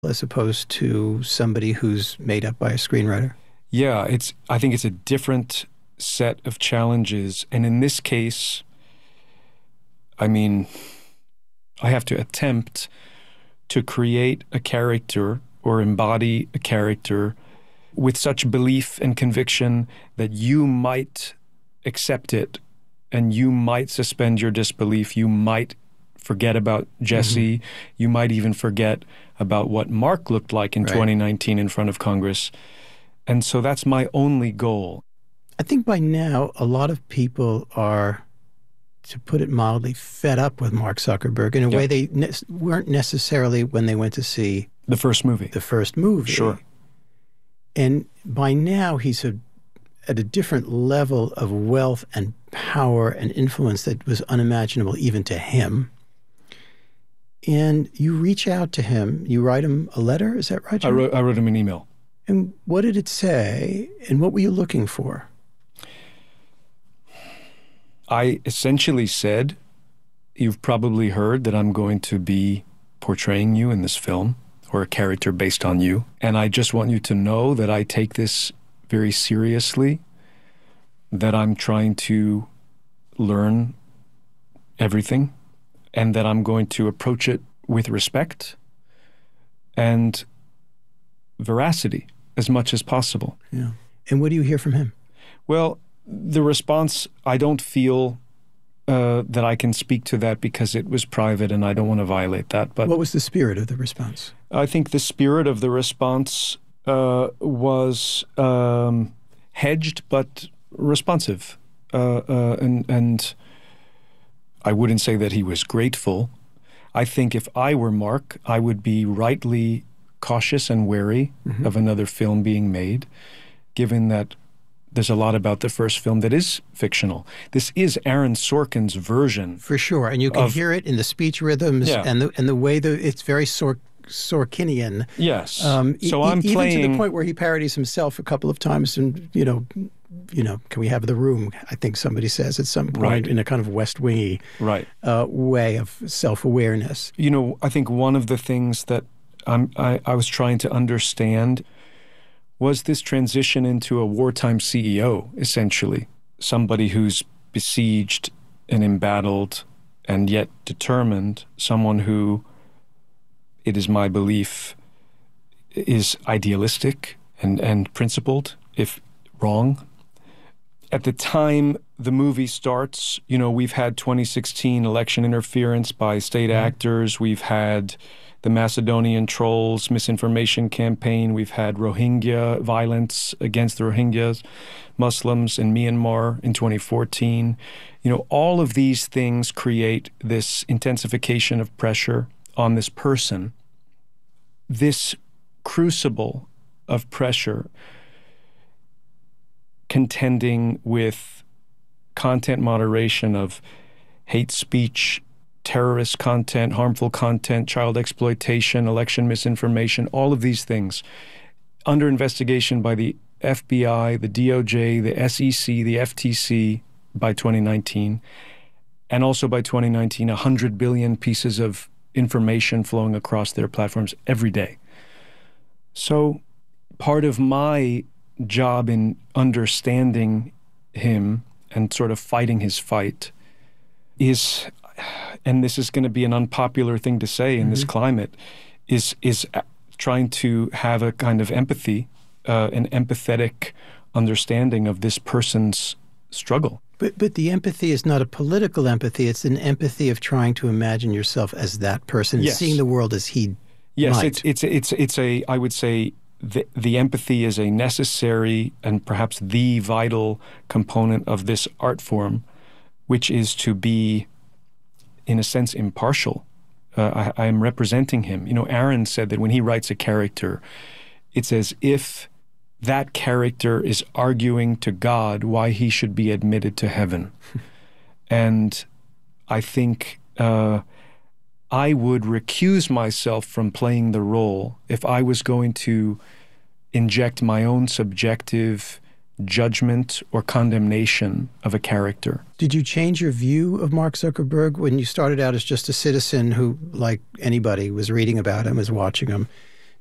as opposed to somebody who's made up by a screenwriter? Yeah, I think it's a different set of challenges. And in this case, I mean, I have to attempt to create a character or embody a character with such belief and conviction that you might accept it and you might suspend your disbelief. You might forget about Jesse. Mm-hmm. You might even forget about what Mark looked like in 2019 in front of Congress. And so that's my only goal. I think by now, a lot of people are, to put it mildly, fed up with Mark Zuckerberg in a way they weren't necessarily when they went to see the first movie. Sure. And by now, he's at a different level of wealth and power and influence that was unimaginable even to him. And you reach out to him. You write him a letter. Is that right, John? I wrote him an email. And what did it say? And what were you looking for? I essentially said, you've probably heard that I'm going to be portraying you in this film, or a character based on you. And I just want you to know that I take this very seriously, that I'm trying to learn everything, and that I'm going to approach it with respect and veracity as much as possible. Yeah. And what do you hear from him? Well, the response, I don't feel that I can speak to that because it was private and I don't want to violate that. But what was the spirit of the response? I think the spirit of the response was hedged but responsive. And I wouldn't say that he was grateful. I think if I were Mark, I would be rightly cautious and wary of another film being made, given that there's a lot about the first film that is fictional. This is Aaron Sorkin's version. For sure. And you can hear it in the speech rhythms and the way it's very Sorkinian. Yes. So I'm even playing... to the point where he parodies himself a couple of times and, can we have the room? I think somebody says at some point in a kind of West Wingy way of self-awareness. I think one of the things that I was trying to understand was this transition into a wartime CEO, essentially. Somebody who's besieged and embattled and yet determined. Someone who, it is my belief, is idealistic and principled, if wrong. At the time the movie starts, we've had 2016 election interference by state actors. We've had the Macedonian trolls misinformation campaign. We've had Rohingya violence against the Rohingyas, Muslims in Myanmar in 2014. All of these things create this intensification of pressure on this person. This crucible of pressure contending with content moderation of hate speech, terrorist content, harmful content, child exploitation, election misinformation, all of these things under investigation by the FBI, the DOJ, the SEC, the FTC by 2019, and also by 2019, 100 billion pieces of information flowing across their platforms every day. So part of my job in understanding him and sort of fighting his fight is, and this is going to be an unpopular thing to say in this climate, is trying to have a kind of empathy, an empathetic understanding of this person's struggle. But the empathy is not a political empathy. It's an empathy of trying to imagine yourself as that person and seeing the world as he might. It's a, I would say, the empathy is a necessary and perhaps the vital component of this art form, which is to be, in a sense, impartial. I am representing him. Aaron said that when he writes a character, it's as if that character is arguing to God why he should be admitted to heaven. And I think I would recuse myself from playing the role if I was going to inject my own subjective judgment or condemnation of a character. Did you change your view of Mark Zuckerberg when you started out as just a citizen who, like anybody, was reading about him, was watching him?